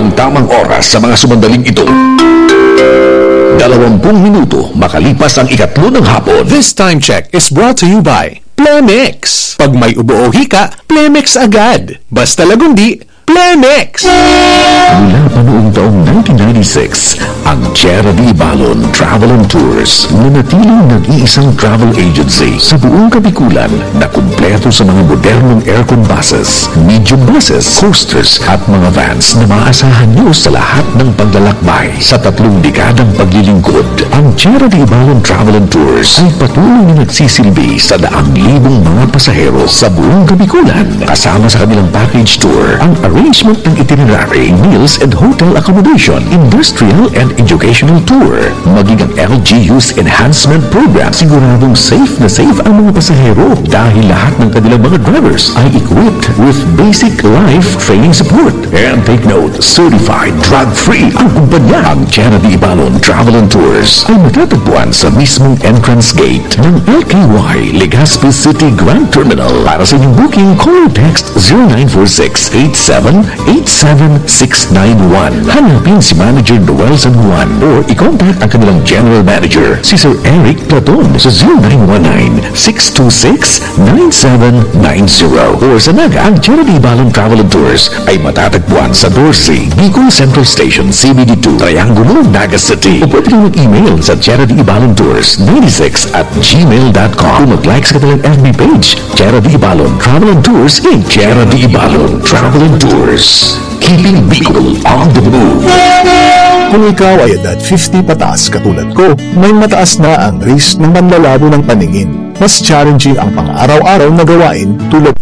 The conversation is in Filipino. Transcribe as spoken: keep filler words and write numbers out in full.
Ang tamang oras sa mga sumandaling ito. Dalawampung minuto makalipas ang ikatlo ng hapon. This time check is brought to you by Plemex. Pag may ubo o hika, Plemex agad. Basta lagundi, Plemex! Mula pa noong taong nineteen ninety-six, ang Tierra de Ibalon Travel and Tours na natiling nag-iisang travel agency sa buong Kabikulan na kumpleto sa mga modernong aircon buses, medium buses, coasters at mga vans na maaasahan nyo sa lahat ng paglalakbay. Sa tatlong dekadang paglilingkod, ang Tierra de Ibalon Travel and Tours ay patuloy na nagsisilbi sa daang libong mga pasahero sa buong Kabikulan. Kasama sa kanilang package tour, ang arrangement ng itinerary, meals and hotel accommodation, industrial and educational tour, maging ang L G U's enhancement program. Siguradong safe na safe ang mga pasahero dahil lahat ng kanilang mga drivers ay equipped with basic life training support. And take note, certified drug-free ang kumpanya. Ang Tierra de Ibalon Travel and Tours ay matatagpuan sa mismong entrance gate ng L K Y Legazpi City Grand Terminal. Para sa inyong booking, call or text zero nine four six, eight seven eight seven six nine one. Hanapin si Manager Noel San Juan or i-contact ang kanilang General Manager, si Sir Eric Platon sa zero nine one nine, six two six, nine seven nine zero. Or sa Naga, ang Tierra de Ibalon Travel and Tours ay matatagpuan sa Dorsey, Bicol Central Station, C B D two, Triangulo, Naga City. O pwede rin mag-email sa Tierra de Ibalon Tours ninety-six at gmail dot com. Kung mag-like sa kanilang F B page, Tierra de Ibalon Travel and Tours in Tierra de Ibalon Travel and Tours. Keeping Bicol on the move. Kung ikaw ay edad fifty pataas katulad ko, may mataas na ang risk ng panlalabo ng paningin. Mas challenging ang pang-araw-araw na gawain tulad